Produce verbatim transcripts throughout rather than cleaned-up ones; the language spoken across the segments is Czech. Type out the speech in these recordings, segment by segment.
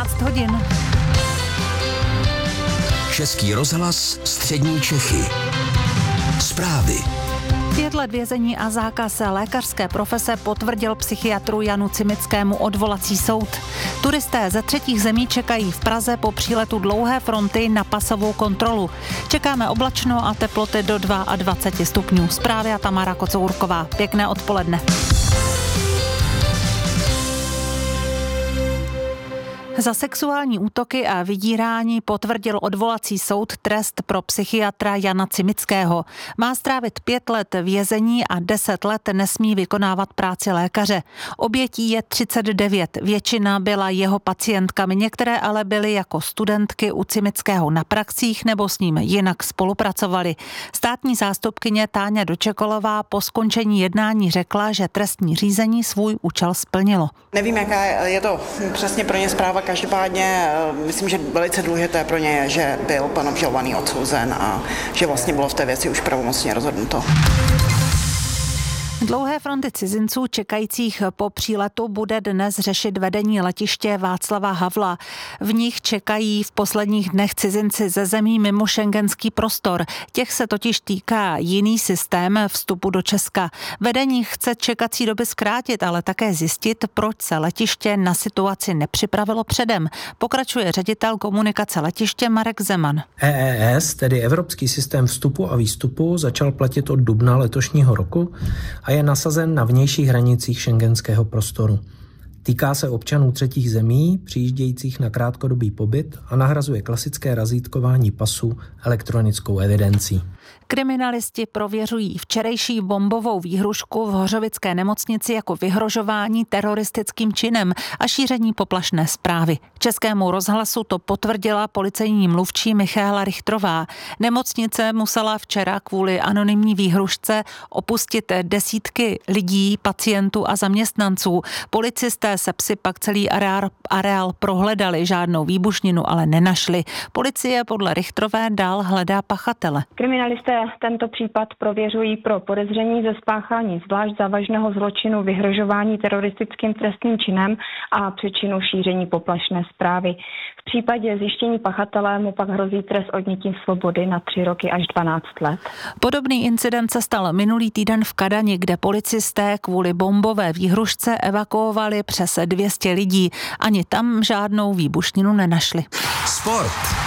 devatenáct hodin. Český rozhlas Střední Čechy. Zprávy. Pět let vězení a zákaz lékařské profese potvrdil psychiatru Janu Cimickému odvolací soud. Turisté ze třetích zemí čekají v Praze po příletu dlouhé fronty na pasovou kontrolu. Čekáme oblačno a teploty do dvacet dva stupňů. Zprávy a Tamara Kocourková. Pěkné odpoledne. Za sexuální útoky a vydírání potvrdil odvolací soud trest pro psychiatra Jana Cimického. Má strávit pět let vězení a deset let nesmí vykonávat práci lékaře. Obětí je třicet devět, většina byla jeho pacientkami, některé ale byly jako studentky u Cimického na praxích nebo s ním jinak spolupracovali. Státní zástupkyně Táňa Dočekalová po skončení jednání řekla, že trestní řízení svůj účel splnilo. Nevím, jaká je to přesně pro ně zpráva. Každopádně myslím, že velice důležité pro ně je, že byl pan obžalovaný odsouzen a že vlastně bylo v té věci už pravomocně rozhodnuto. Dlouhé fronty cizinců čekajících po příletu bude dnes řešit vedení letiště Václava Havla. V nich čekají v posledních dnech cizinci ze zemí mimo schengenský prostor. Těch se totiž týká jiný systém vstupu do Česka. Vedení chce čekací doby zkrátit, ale také zjistit, proč se letiště na situaci nepřipravilo předem. Pokračuje ředitel komunikace letiště Marek Zeman. E E S, tedy Evropský systém vstupu a výstupu, začal platit od dubna letošního roku a je nasazen na vnějších hranicích schengenského prostoru. Týká se občanů třetích zemí, přijíždějících na krátkodobý pobyt a nahrazuje klasické razítkování pasu elektronickou evidencí. Kriminalisti prověřují včerejší bombovou výhrušku v Hořovické nemocnici jako vyhrožování teroristickým činem a šíření poplašné zprávy. Českému rozhlasu to potvrdila policejní mluvčí Michaela Richtrová. Nemocnice musela včera kvůli anonymní výhrušce opustit desítky lidí, pacientů a zaměstnanců. Policisté se psy pak celý areál, areál prohledali, žádnou výbušninu ale nenašli. Policie podle Richtrové dál hledá pachatele. Kriminalisté tento případ prověřují pro podezření ze spáchání zvlášť závažného zločinu vyhrožování teroristickým trestným činem a přečinu šíření poplašné zprávy. V případě zjištění pachatele mu pak hrozí trest odnětí svobody na tři roky až dvanáct let. Podobný incident se stal minulý týden v Kadani, kde policisté kvůli bombové výhrušce evakuovali přes dvě stě lidí. Ani tam žádnou výbušninu nenašli. Sport.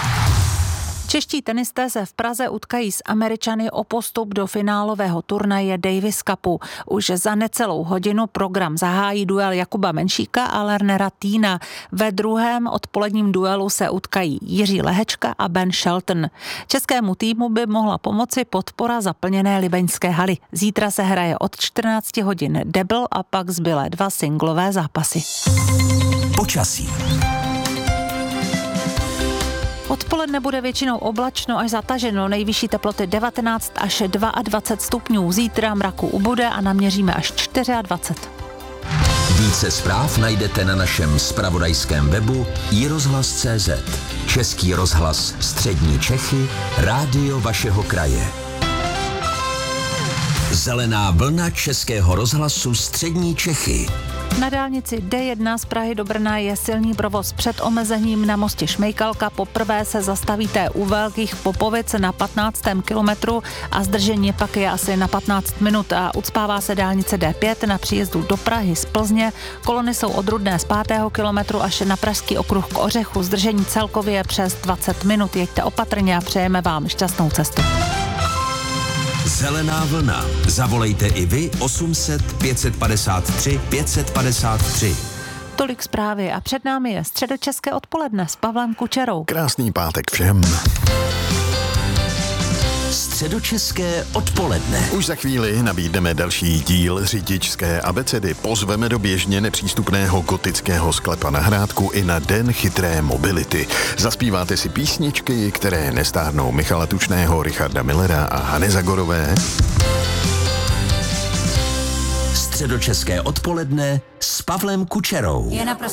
Čeští tenisté se v Praze utkají s Američany o postup do finálového turnaje Davis Cupu. Už za necelou hodinu program zahájí duel Jakuba Menšíka a Lernera Týna. Ve druhém odpoledním duelu se utkají Jiří Lehečka a Ben Shelton. Českému týmu by mohla pomoci podpora zaplněné libeňské haly. Zítra se hraje od čtrnáct hodin debl a pak zbylé dva singlové zápasy. Počasí. Odpoledne bude většinou oblačno až zataženo, nejvyšší teploty devatenáct až dvacet dva stupňů. Zítra mraku ubude a naměříme až dvacet čtyři. Více zpráv najdete na našem zpravodajském webu i rozhlas tečka cé zet. Český rozhlas Střední Čechy, rádio vašeho kraje. Zelená vlna Českého rozhlasu Střední Čechy. Na dálnici D jedna z Prahy do Brna je silný provoz před omezením na mostě Šmejkalka. Poprvé se zastavíte u Velkých Popovic na patnáctém kilometru a zdržení pak je asi na patnáct minut a ucpává se dálnice D pět na příjezdu do Prahy z Plzně. Kolony jsou od Rudné z pátého kilometru až na Pražský okruh k Ořechu. Zdržení celkově přes dvacet minut. Jeďte opatrně a přejeme vám šťastnou cestu. Zelená vlna. Zavolejte i vy osm set pět padesát tři pět padesát tři. Tolik zprávy a před námi je středočeské odpoledne s Pavlem Kučerou. Krásný pátek všem. Středočeské odpoledne. Už za chvíli nabídneme další díl řidičské abecedy. Pozveme do běžně nepřístupného gotického sklepa na Hrádku i na Den chytré mobility. Zaspíváte si písničky, které nestárnou Michala Tučného, Richarda Millera a Hany Zagorové. Středočeské odpoledne s Pavlem Kučerou. Je naprosto